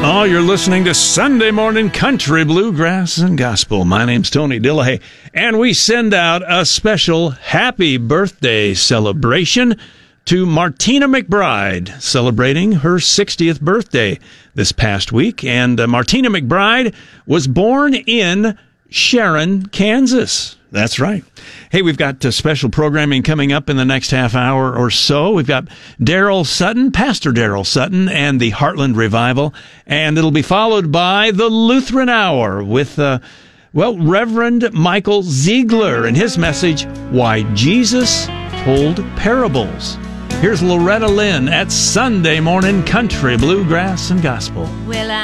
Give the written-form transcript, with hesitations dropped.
Oh, you're listening to Sunday Morning Country, Bluegrass, and Gospel. My name's Tony Dillahay, and we send out a special happy birthday celebration to Martina McBride, celebrating her 60th birthday this past week. And Martina McBride was born in Sharon, Kansas. That's right. Hey, we've got special programming coming up in the next half hour or so. We've got Daryl Sutton, Pastor Daryl Sutton, and the Heartland Revival. And it'll be followed by the Lutheran Hour with, Reverend Michael Ziegler and his message, Why Jesus Told Parables. Here's Loretta Lynn at Sunday Morning Country, Bluegrass, and Gospel. Well,